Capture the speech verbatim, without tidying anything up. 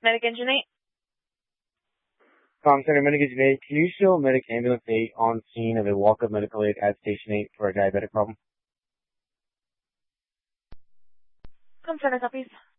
Medic Engine eight. Com Center Medic Engine eight, can you show Medic Ambulance eight on scene of a walk-up medical aid at Station eight for a diabetic problem? Com Center copies.